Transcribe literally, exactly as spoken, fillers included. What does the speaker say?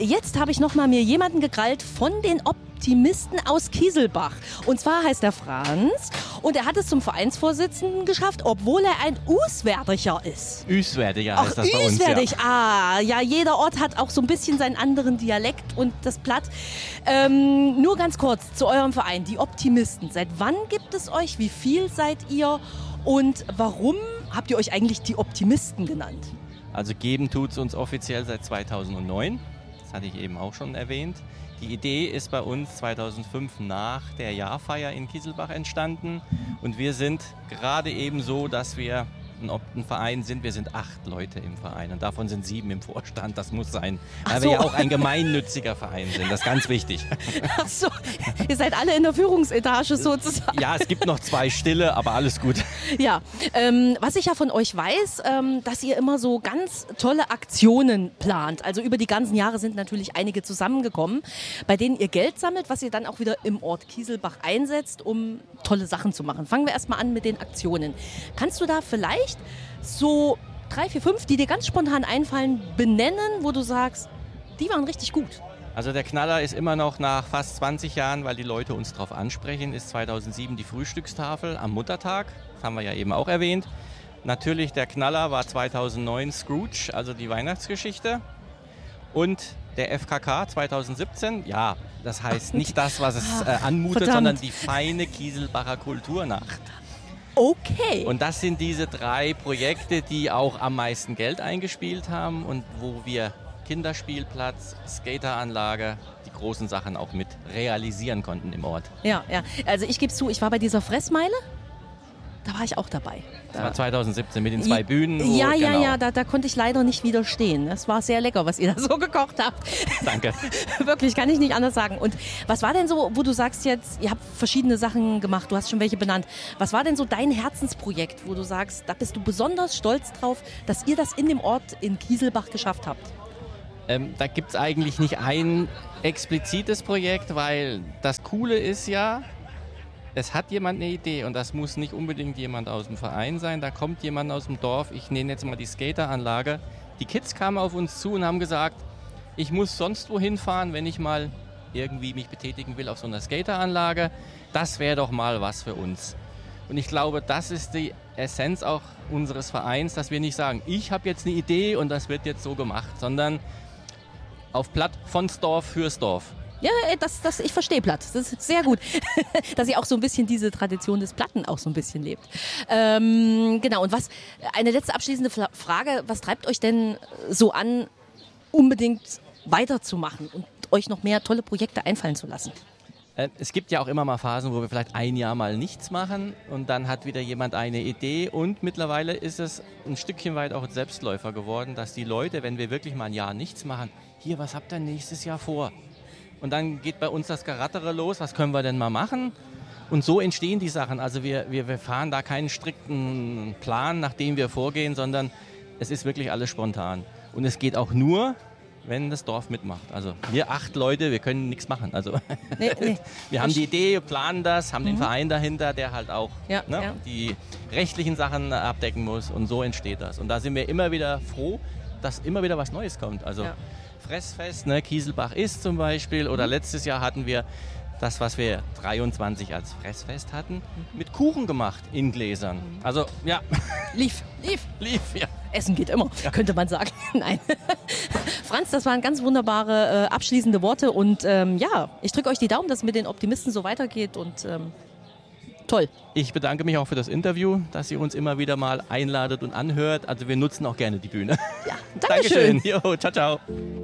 jetzt habe ich noch mal mir jemanden gekrallt von den Optimisten aus Kieselbach. Und zwar heißt er Franz und er hat es zum Vereinsvorsitzenden geschafft, obwohl er ein Uswerdiger ist. Uswerdiger heißt Ach, das bei uns, Uswerdig. ja. Ah, ja, jeder Ort hat auch so ein bisschen seinen anderen Dialekt und das Platt. Ähm, nur ganz kurz zu eurem Verein, die Optimisten. Seit wann gibt es euch? Wie viel seid ihr? Und warum habt ihr euch eigentlich die Optimisten genannt? Also geben tut es uns offiziell seit zweitausendneun. Das hatte ich eben auch schon erwähnt. Die Idee ist bei uns zweitausendfünf nach der Jahrfeier in Kieselbach entstanden. Und wir sind gerade eben so, dass wir ein, ein Verein sind. Wir sind acht Leute im Verein und davon sind sieben im Vorstand. Das muss sein, weil so. wir ja auch ein gemeinnütziger Verein sind. Das ist ganz wichtig. Ach so, ihr seid alle in der Führungsetage sozusagen. Ja, es gibt noch zwei Stille, aber alles gut. Ja, ähm, was ich ja von euch weiß, ähm, dass ihr immer so ganz tolle Aktionen plant. Also über die ganzen Jahre sind natürlich einige zusammengekommen, bei denen ihr Geld sammelt, was ihr dann auch wieder im Ort Kieselbach einsetzt, um tolle Sachen zu machen. Fangen wir erstmal an mit den Aktionen. Kannst du da vielleicht so drei, vier, fünf, die dir ganz spontan einfallen, benennen, wo du sagst, die waren richtig gut? Also der Knaller ist immer noch nach fast zwanzig Jahren, weil die Leute uns darauf ansprechen, ist zweitausendsieben die Frühstückstafel am Muttertag. Das haben wir ja eben auch erwähnt. Natürlich der Knaller war zweitausendneun Scrooge, also die Weihnachtsgeschichte. Und der F K K zweitausendsiebzehn, ja, das heißt nicht das, was es äh, anmutet, Verdammt. sondern die feine Kieselbacher Kulturnacht. Okay. Und das sind diese drei Projekte, die auch am meisten Geld eingespielt haben und wo wir Kinderspielplatz, Skateranlage, die großen Sachen auch mit realisieren konnten im Ort. Ja, ja. Also ich gebe zu, ich war bei dieser Fressmeile, da war ich auch dabei. Das war zweitausendsiebzehn mit den zwei Bühnen. Wo, Ja, ja, genau. ja, da, da konnte ich leider nicht widerstehen. Das war sehr lecker, was ihr da so gekocht habt. Danke. Wirklich, kann ich nicht anders sagen. Und was war denn so, wo du sagst jetzt, ihr habt verschiedene Sachen gemacht, du hast schon welche benannt. Was war denn so dein Herzensprojekt, wo du sagst, da bist du besonders stolz drauf, dass ihr das in dem Ort in Kieselbach geschafft habt? Ähm, da gibt es eigentlich nicht ein explizites Projekt, weil das Coole ist ja, es hat jemand eine Idee und das muss nicht unbedingt jemand aus dem Verein sein. Da kommt jemand aus dem Dorf, ich nenne jetzt mal die Skateranlage. Die Kids kamen auf uns zu und haben gesagt, ich muss sonst wohin fahren, wenn ich mal irgendwie mich betätigen will auf so einer Skateranlage. Das wäre doch mal was für uns. Und ich glaube, das ist die Essenz auch unseres Vereins, dass wir nicht sagen, ich habe jetzt eine Idee und das wird jetzt so gemacht, sondern auf Platt von's Dorf fürs Dorf. Ja, das, das, ich verstehe Platt. Das ist sehr gut, dass ihr auch so ein bisschen diese Tradition des Platten auch so ein bisschen lebt. Ähm, genau, und was, eine letzte abschließende Frage, was treibt euch denn so an, unbedingt weiterzumachen und euch noch mehr tolle Projekte einfallen zu lassen? Es gibt ja auch immer mal Phasen, wo wir vielleicht ein Jahr mal nichts machen und dann hat wieder jemand eine Idee und mittlerweile ist es ein Stückchen weit auch ein Selbstläufer geworden, dass die Leute, wenn wir wirklich mal ein Jahr nichts machen, hier, was habt ihr nächstes Jahr vor? Und dann geht bei uns das Gerattere los, was können wir denn mal machen? Und so entstehen die Sachen. Also wir, wir, wir fahren da keinen strikten Plan, nach dem wir vorgehen, sondern es ist wirklich alles spontan. Und es geht auch nur, wenn das Dorf mitmacht. Also wir acht Leute, wir können nichts machen. Also Nee, nee. wir haben die Idee, planen das, haben Mhm. den Verein dahinter, der halt auch Ja, ne, ja. die rechtlichen Sachen abdecken muss. Und so entsteht das. Und da sind wir immer wieder froh, dass immer wieder was Neues kommt. Also Ja. Fressfest, ne, Kieselbach ist zum Beispiel. Oder letztes Jahr hatten wir das, was wir dreiundzwanzig als Fressfest hatten, mit Kuchen gemacht in Gläsern. Also ja, Lief, lief. lief, ja. Essen geht immer, könnte man sagen. Nein. Franz, das waren ganz wunderbare äh, abschließende Worte und ähm, ja, ich drücke euch die Daumen, dass es mit den Optimisten so weitergeht und ähm, toll. Ich bedanke mich auch für das Interview, dass ihr uns immer wieder mal einladet und anhört. Also wir nutzen auch gerne die Bühne. Ja, Dankeschön. Dankeschön. Jo, ciao, ciao.